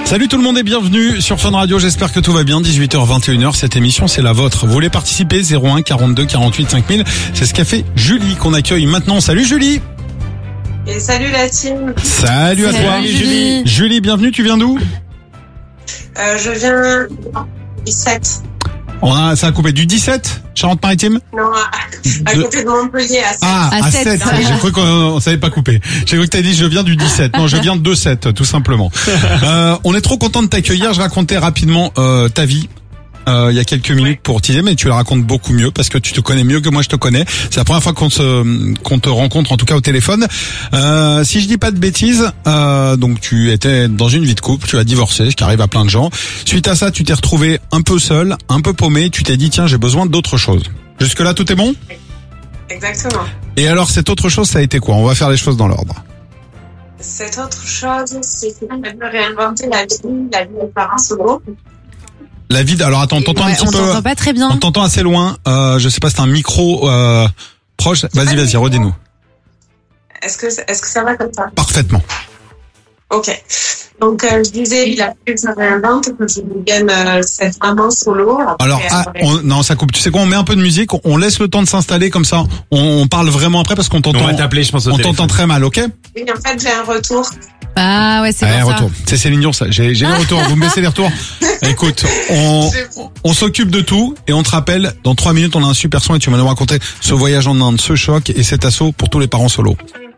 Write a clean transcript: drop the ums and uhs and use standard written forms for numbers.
Salut tout le monde et bienvenue sur Fun Radio, j'espère que tout va bien, 18h-21h, cette émission c'est la vôtre. Vous voulez participer, 01 42 48 5000, c'est ce qu'a fait Julie qu'on accueille maintenant. Salut Julie. Et salut la team. Salut à toi Julie. Julie, bienvenue, tu viens d'où? Je viens du 17. Ça a coupé du 17, Charente-Maritime? Non, à côté de Montpellier, à 7. Ah, à 7. J'ai cru qu'on savait pas couper. J'ai cru que t'as dit je viens du 17. Non, je viens de 7, tout simplement. On est trop content de t'accueillir. Je racontais rapidement ta vie. Il y a quelques minutes pour teaser, mais tu la racontes beaucoup mieux parce que tu te connais mieux que moi je te connais. C'est la première fois qu'on te rencontre, en tout cas au téléphone. Si je dis pas de bêtises, donc tu étais dans une vie de couple, tu as divorcé, ce qui arrive à plein de gens. Suite à ça, tu t'es retrouvé un peu seul, un peu paumé, tu t'es dit tiens, j'ai besoin d'autre chose. Jusque là, tout est bon? Exactement. Et alors cette autre chose, ça a été quoi? On va faire les choses dans l'ordre. Cette autre chose, c'est que je veux réinventer la vie des parents solo. La vie, alors attends, on t'entend un petit on peu. t'entend pas très bien. On t'entend assez loin. Je sais pas, c'est un micro proche. Vas-y, redis-nous. Est-ce que ça va comme ça? Parfaitement. Ok. Donc je disais, il a fallu que ça réinvente, que je devienne cette maman solo. Alors, non, ça coupe. Tu sais quoi, on met un peu de musique, on laisse le temps de s'installer comme ça. On parle vraiment après parce qu'on t'entend. On va t'appeler, je pense. On t'entend très mal, ok? Oui, en fait, j'ai un retour. Ah ouais, c'est bon ça. Retour. C'est Céline Dion, ça. J'ai le retour. Vous me baissez les retours. Écoute, on s'occupe de tout et on te rappelle, dans 3 minutes, on a un super son et tu vas nous raconter ce voyage en Inde, ce choc et cet assaut pour tous les parents solos.